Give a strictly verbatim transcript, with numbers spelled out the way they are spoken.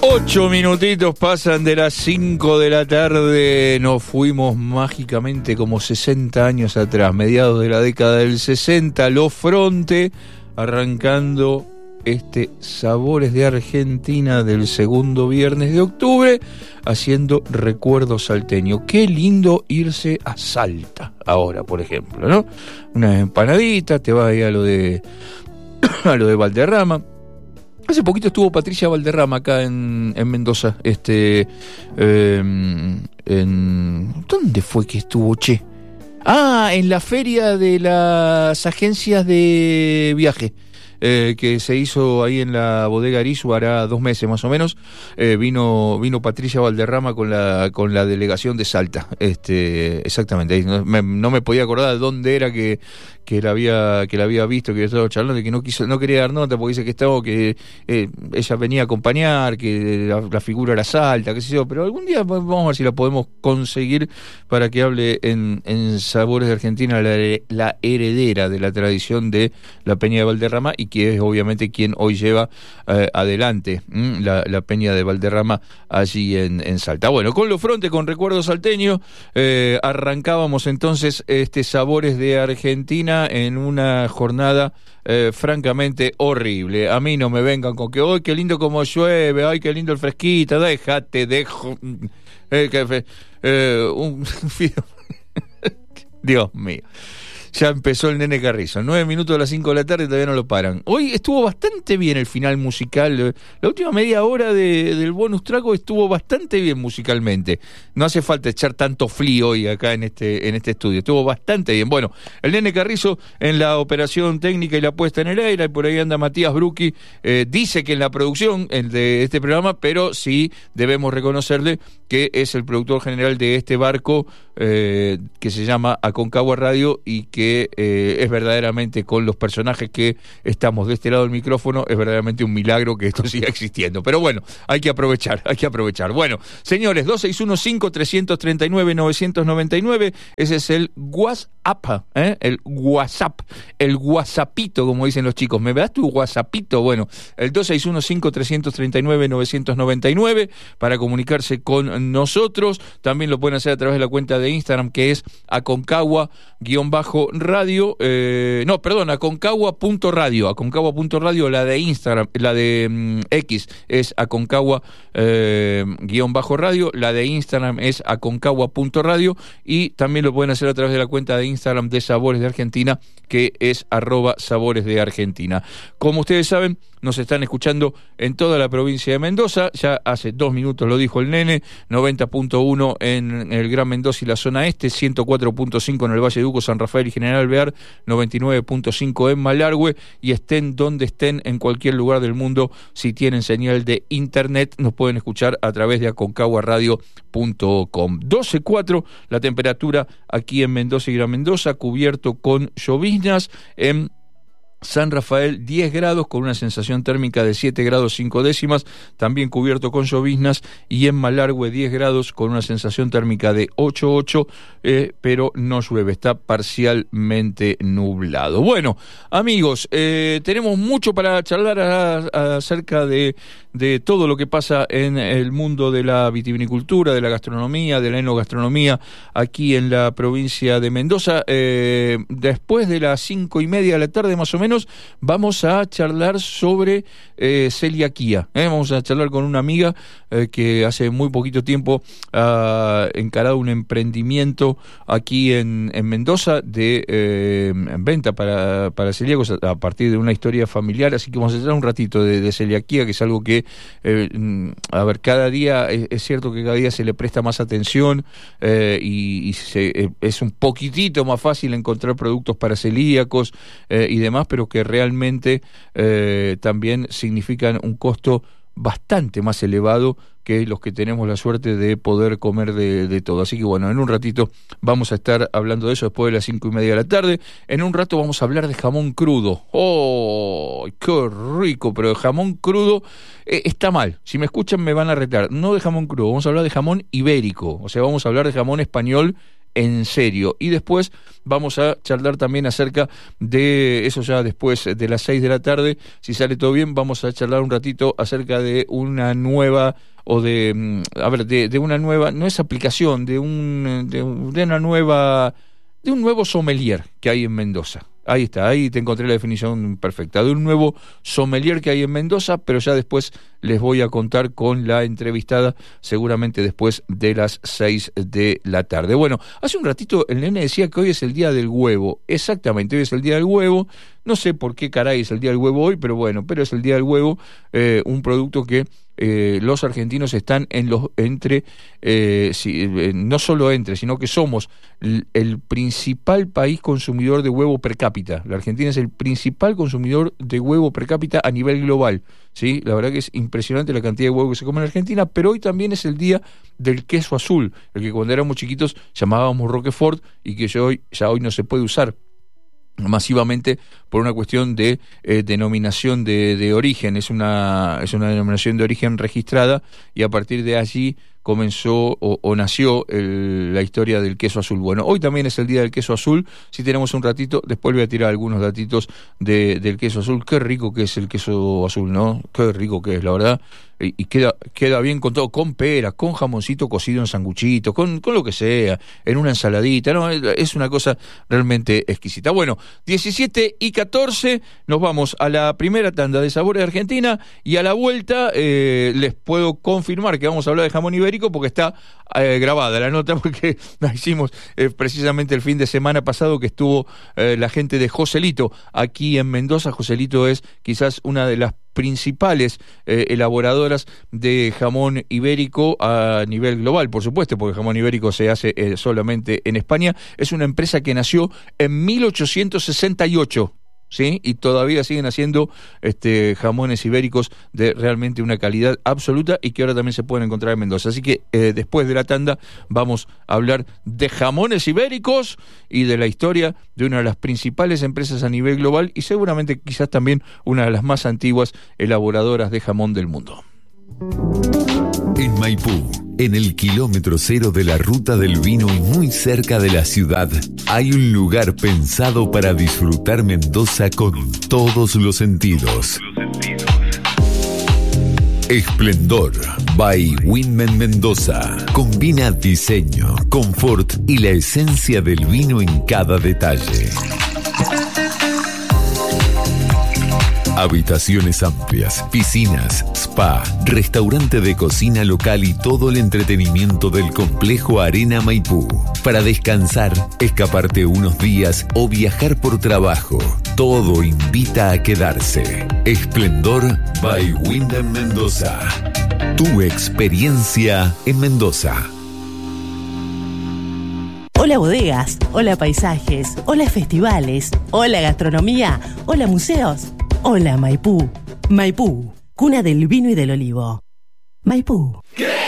Ocho minutitos pasan de las cinco de la tarde. Nos fuimos mágicamente como sesenta años atrás, mediados de la década del sesenta. Los Fronte, arrancando este Sabores de Argentina del segundo viernes de octubre, haciendo recuerdo salteño. Qué lindo irse a Salta ahora, por ejemplo, ¿no? Una empanadita, te vas ahí a lo de a lo de Valderrama. Hace poquito estuvo Patricia Valderrama acá en, en Mendoza. Este, eh, en, ¿dónde fue que estuvo, che? Ah, en la feria de las agencias de viaje. Eh, que se hizo ahí en la bodega Arizu hará dos meses más o menos. eh, vino vino Patricia Valderrama con la con la delegación de Salta, este exactamente ahí, no, me, no me podía acordar de dónde era que que la había que la había visto, que había estado charlando, y que no quiso no quería dar nota porque dice que estaba que eh, ella venía a acompañar, que la, la figura era Salta, qué sé yo, pero algún día vamos a ver si la podemos conseguir para que hable en, en Sabores de Argentina, la, la heredera de la tradición de la Peña de Valderrama, y que es obviamente quien hoy lleva eh, adelante ¿m? La, la Peña de Valderrama allí en, en Salta. Bueno, con Los Fronte, con Recuerdo Salteño, eh, arrancábamos entonces este Sabores de Argentina en una jornada eh, francamente horrible. A mí no me vengan con que hoy qué lindo como llueve, ay qué lindo el fresquito, déjate, dejo eh, que, eh, un Dios mío. Ya empezó el Nene Carrizo. Nueve minutos de las cinco de la tarde y todavía no lo paran. Hoy estuvo bastante bien el final musical. La última media hora de, del bonus track estuvo bastante bien musicalmente. No hace falta echar tanto frío hoy acá en este, en este estudio. Estuvo bastante bien. Bueno, el Nene Carrizo en la operación técnica y la puesta en el aire. Y por ahí anda Matías Brucchi. Eh, dice que en la producción el de este programa, pero sí debemos reconocerle que es el productor general de este barco eh, que se llama Aconcagua Radio, y que eh, es verdaderamente, con los personajes que estamos de este lado del micrófono, es verdaderamente un milagro que esto siga existiendo. Pero bueno, hay que aprovechar, hay que aprovechar. Bueno, señores, dos seis uno cinco, tres tres nueve, nueve nueve nueve, ese es el WhatsApp, ¿eh? el WhatsApp, el WhatsAppito, como dicen los chicos. ¿Me das tu WhatsAppito? Bueno, el dos seis uno cinco, tres tres nueve, nueve nueve nueve para comunicarse con nosotros. También lo pueden hacer a través de la cuenta de Instagram, que es aconcagua-radio, eh, no, perdón, aconcagua.radio, aconcagua.radio, la de Instagram, la de mm, X es aconcagua-radio, la de Instagram es aconcagua.radio, y también lo pueden hacer a través de la cuenta de Instagram de Sabores de Argentina, que es arroba Sabores de Argentina. Como ustedes saben, nos están escuchando en toda la provincia de Mendoza. Ya hace dos minutos lo dijo el Nene. Noventa punto uno en el Gran Mendoza y la zona este, ciento cuatro punto cinco en el Valle de Uco, San Rafael y General Alvear, noventa y nueve punto cinco en Malargüe, y estén donde estén en cualquier lugar del mundo, si tienen señal de internet, nos pueden escuchar a través de aconcagua radio punto com. doce cuatro la temperatura aquí en Mendoza y Gran Mendoza, cubierto con lloviznas. En San Rafael diez grados con una sensación térmica de siete grados cinco décimas, también cubierto con lloviznas, y en Malargüe diez grados con una sensación térmica de ocho punto ocho, eh, pero no llueve, está parcialmente nublado. Bueno, amigos, eh, tenemos mucho para charlar a, a, acerca de, de todo lo que pasa en el mundo de la vitivinicultura, de la gastronomía, de la enogastronomía aquí en la provincia de Mendoza. Eh, después de las cinco y media de la tarde más o menos vamos a charlar sobre eh, celiaquía. ¿eh? Vamos a charlar con una amiga eh, que hace muy poquito tiempo ha encarado un emprendimiento aquí en, en Mendoza de eh, venta para, para celíacos a, a partir de una historia familiar. Así que vamos a charlar un ratito de, de celiaquía, que es algo que, eh, a ver, cada día es, es cierto que cada día se le presta más atención eh, y, y se, eh, es un poquitito más fácil encontrar productos para celíacos eh, y demás, pero que realmente eh, también significan un costo bastante más elevado que los que tenemos la suerte de poder comer de, de todo. Así que bueno, en un ratito vamos a estar hablando de eso después de las cinco y media de la tarde. En un rato vamos a hablar de jamón crudo. ¡Oh, qué rico! Pero el jamón crudo eh, está mal. Si me escuchan me van a retar. No de jamón crudo, vamos a hablar de jamón ibérico. O sea, vamos a hablar de jamón español en serio. Y después vamos a charlar también acerca de, eso ya después de las seis de la tarde, si sale todo bien, vamos a charlar un ratito acerca de una nueva, o de, a ver, de, de una nueva, no es aplicación, de un, de, de una nueva, de un nuevo sommelier que hay en Mendoza. Ahí está, ahí te encontré la definición perfecta, de un nuevo sommelier que hay en Mendoza, pero ya después les voy a contar con la entrevistada, seguramente después de las seis de la tarde. Bueno, hace un ratito el nene decía que hoy es el día del huevo. Exactamente, hoy es el día del huevo. No sé por qué caray es el día del huevo hoy, pero bueno, pero es el día del huevo, eh, un producto que eh, los argentinos están en los entre, eh, si, eh, no solo entre, sino que somos el, el principal país consumidor de huevo per cápita. La Argentina es el principal consumidor de huevo per cápita a nivel global, ¿sí? La verdad que es impresionante la cantidad de huevo que se come en Argentina, pero hoy también es el día del queso azul, el que cuando éramos chiquitos llamábamos Roquefort y que ya hoy, ya hoy no se puede usar masivamente por una cuestión de eh, denominación de, de origen. Es una, es una denominación de origen registrada y a partir de allí comenzó o, o nació el, la historia del queso azul. Bueno, hoy también es el día del queso azul. Si tenemos un ratito, después voy a tirar algunos datitos de, del queso azul. Qué rico que es el queso azul, ¿no? Qué rico que es, la verdad. Y, y queda, queda bien con todo, con pera, con jamoncito cocido en sanguchito, con, con lo que sea, en una ensaladita, ¿no? Es una cosa realmente exquisita. Bueno, diecisiete y catorce, nos vamos a la primera tanda de Sabores de Argentina y a la vuelta eh, les puedo confirmar que vamos a hablar de jamón ibérico porque está eh, grabada la nota, porque la hicimos eh, precisamente el fin de semana pasado que estuvo eh, la gente de Joselito aquí en Mendoza. Joselito es quizás una de las principales eh, elaboradoras de jamón ibérico a nivel global, por supuesto, porque el jamón ibérico se hace eh, solamente en España. Es una empresa que nació en mil ochocientos sesenta y ocho, ¿sí? Y todavía siguen haciendo este, jamones ibéricos de realmente una calidad absoluta y que ahora también se pueden encontrar en Mendoza. Así que eh, después de la tanda vamos a hablar de jamones ibéricos y de la historia de una de las principales empresas a nivel global y seguramente quizás también una de las más antiguas elaboradoras de jamón del mundo. En Maipú, en el kilómetro cero de la ruta del vino y muy cerca de la ciudad, hay un lugar pensado para disfrutar Mendoza con todos los sentidos. Esplendor by Winman Mendoza. Combina diseño, confort y la esencia del vino en cada detalle. Habitaciones amplias, piscinas, spa, restaurante de cocina local y todo el entretenimiento del complejo Arena Maipú. Para descansar, escaparte unos días o viajar por trabajo, todo invita a quedarse. Esplendor by Wyndham Mendoza. Tu experiencia en Mendoza. Hola bodegas, hola paisajes, hola festivales, hola gastronomía, hola museos. Hola Maipú, Maipú, cuna del vino y del olivo. Maipú.